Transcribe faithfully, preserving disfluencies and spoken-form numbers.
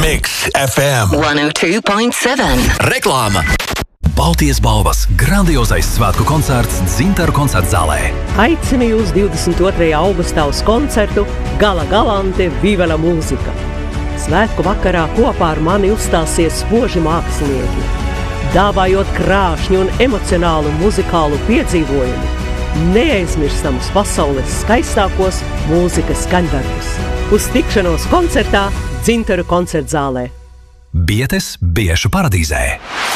Mix F M one oh two point seven. Reklāma. Baltijas balvas grandiozais svētku koncerts Dzintaru koncerta zālē. Aicinu jūs divdesmit otrajā augustā uz koncertu Gala Galante Viva la mūzika. Svētku vakarā kopā ar mani uzstāsies spoži mākslinieki, dāvājot krāšņu un emocionālu muzikālu piedzīvojumu, neaizmirstamus pasaules skaistākos mūzikas skaņdarbus. Uz tikšanos koncertā Dzintaru koncerta zālē. Bietes Biešu paradīzē.